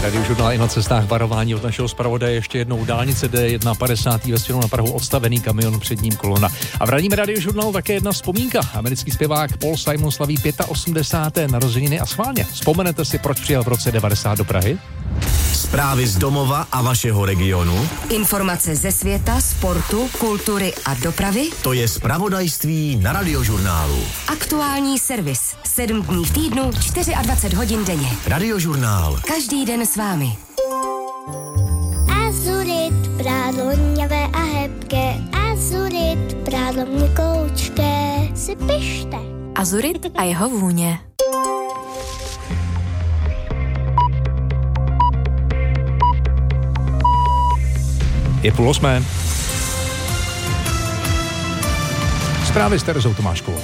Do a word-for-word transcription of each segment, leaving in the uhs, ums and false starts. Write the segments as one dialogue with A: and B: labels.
A: Radiožurnál i na cestách varování od našeho zpravodaje. Ještě jednou dálnice D jedna padesát ve směru na Prahu, odstavený kamion, před ním kolona. A v ranním Radiožurnálu také jedna vzpomínka. Americký zpěvák Paul Simon slaví osmdesát pět narozeniny a schválně. Vzpomenete si, proč přijel v roce devadesát do Prahy?
B: Zprávy z domova a vašeho regionu.
C: Informace ze světa, sportu, kultury a dopravy.
B: To je zpravodajství na Radiožurnálu.
C: Aktuální servis. Sedm dní v týdnu, dvacet čtyři hodin denně.
B: Radiožurnál.
C: Každý den s vámi.
D: Azurit, prádlo hněvé a hebké. Azurit, prádlo měkoučké. Si pište.
E: Azurit a jeho vůně.
A: Je půl osmé. Zprávy s Terezou Tomáškovou.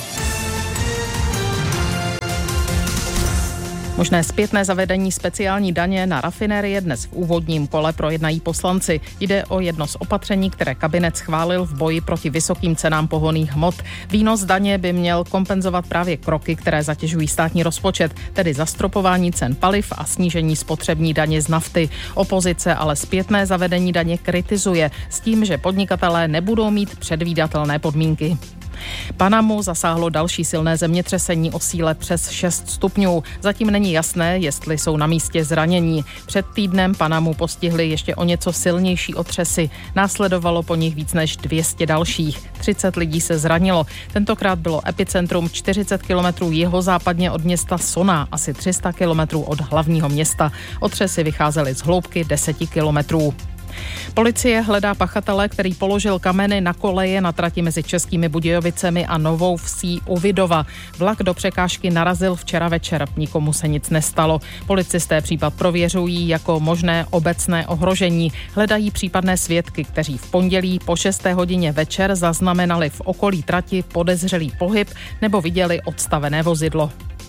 F: Možné zpětné zavedení speciální daně na rafinérie dnes v úvodním kole projednají poslanci. Jde o jedno z opatření, které kabinet schválil v boji proti vysokým cenám pohonných hmot. Výnos daně by měl kompenzovat právě kroky, které zatěžují státní rozpočet, tedy zastropování cen paliv a snížení spotřební daně z nafty. Opozice ale zpětné zavedení daně kritizuje s tím, že podnikatelé nebudou mít předvídatelné podmínky. Panamu zasáhlo další silné zemětřesení o síle přes šest stupňů. Zatím není jasné, jestli jsou na místě zranění. Před týdnem Panamu postihly ještě o něco silnější otřesy. Následovalo po nich víc než dvě stě dalších. třicet lidí se zranilo. Tentokrát bylo epicentrum čtyřicet kilometrů jihozápadně od města Sona, asi tři sta kilometrů od hlavního města. Otřesy vycházely z hloubky deseti kilometrů. Policie hledá pachatele, který položil kameny na koleje na trati mezi Českými Budějovicemi a Novou Vsí u Vidova. Vlak do překážky narazil včera večer, nikomu se nic nestalo. Policisté případ prověřují jako možné obecné ohrožení. Hledají případné svědky, kteří v pondělí po šesté hodině večer zaznamenali v okolí trati podezřelý pohyb nebo viděli odstavené vozidlo.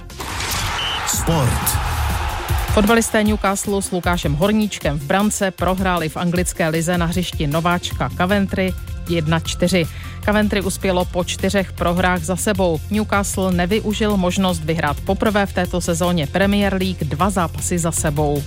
B: Sport.
F: Fotbalisté Newcastle s Lukášem Horníčkem v brance prohráli v anglické lize na hřišti nováčka Coventry jedna čtyři. Coventry uspělo po čtyřech prohrách za sebou. Newcastle nevyužil možnost vyhrát poprvé v této sezóně Premier League dva zápasy za sebou.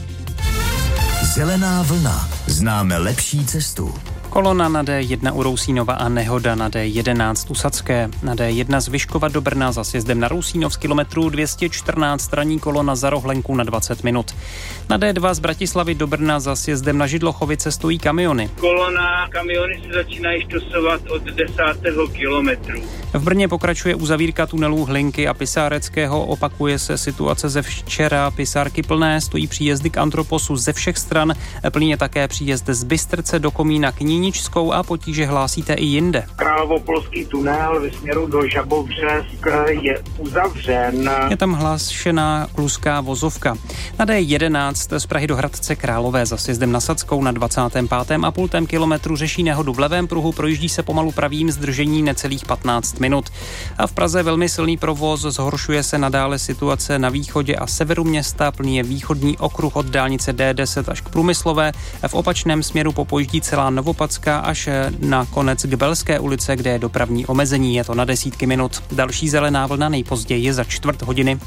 B: Zelená vlna. Známe lepší cestu.
G: Kolona na D jedna u Rousínova a nehoda na D jedenáct u Sadské. Na D jedna z Vyškova do Brna za sjezdem na Rousínov z kilometru dvě stě čtrnáct ranní kolona za Rohlenku na dvacet minut. Na D dva z Bratislavy do Brna za sjezdem na Židlochovice stojí kamiony.
H: Kolona, kamiony se začínají štosovat od desátého kilometru.
G: V Brně pokračuje uzavírka tunelů Hlinky a Pisáreckého, opakuje se situace ze včera. Pisárky plné, stojí příjezdy k Antroposu ze všech stran, plný je také příjezd z Bystrce do Komína k Níničskou a potíže hlásíte i jinde.
H: Královopolský tunel ve směru do Žabovřesk je uzavřen.
G: Je tam hlášená kluská vozovka. Na D jedenáct z Prahy do Hradce Králové za sjezdem na Sadskou na dvacátém pátém a půl kilometru řeší nehodu v levém pruhu, projíždí se pomalu pravým, zdržení necelých patnáct minut. A v Praze velmi silný provoz, zhoršuje se nadále situace na východě a severu města, plný je východní okruh od dálnice D deset až k Průmyslové. V opačném směru popojíždí celá Novopadská až na konec k Belské ulice, kde je dopravní omezení, je to na desítky minut. Další zelená vlna nejpozději je za čtvrt hodiny.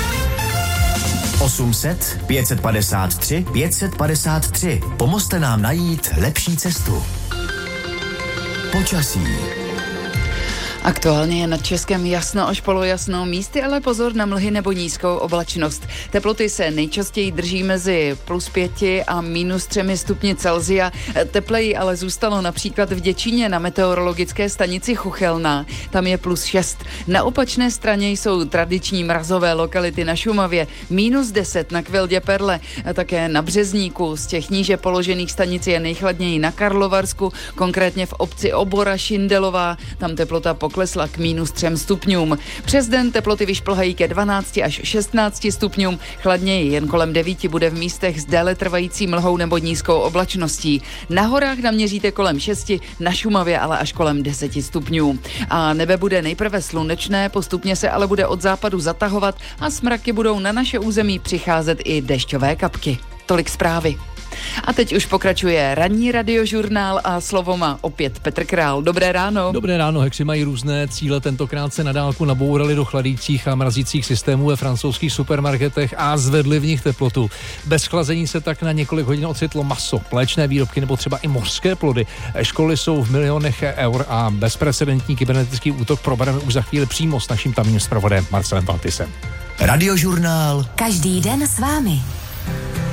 B: osm set pět set padesát tři pět set padesát tři. Pomozte nám najít lepší cestu. Počasí.
I: Aktuálně je nad Českem jasno až polojasno, místy ale pozor na mlhy nebo nízkou oblačnost. Teploty se nejčastěji drží mezi plus pěti a minus třemi stupni Celsia. Tepleji ale zůstalo například v Děčíně na meteorologické stanici Chuchelná. Tam je plus šest. Na opačné straně jsou tradiční mrazové lokality na Šumavě. Minus deset na Kvildě Perle a také na Březníku. Z těch níže položených stanic je nejchladněji na Karlovarsku, konkrétně v obci Obora Šindelová. Tam teplota klesla k minus třem stupňům. Přes den teploty vyšplhají ke dvanácti až šestnácti stupňům, chladněji jen kolem devíti bude v místech s déle trvající mlhou nebo nízkou oblačností. Na horách naměříte kolem šesti, na Šumavě ale až kolem deseti stupňů. A nebe bude nejprve slunečné, postupně se ale bude od západu zatahovat a s mraky budou na naše území přicházet i dešťové kapky. Tolik zprávy. A teď už pokračuje ranní radiožurnál a slovo má opět Petr Král. Dobré ráno.
A: Dobré ráno, Hexy mají různé cíle. Tentokrát se na dálku nabourali do chladících a mrazících systémů ve francouzských supermarketech a zvedli v nich teplotu. Bez chlazení se tak na několik hodin ocitlo maso, mléčné výrobky nebo třeba i mořské plody. Školy jsou v milionech eur a bezprecedentní kybernetický útok probereme už za chvíli přímo s naším tamním zpravodajem Marcelem Valtisem.
B: Radiožurnál.
C: Každý den s vámi.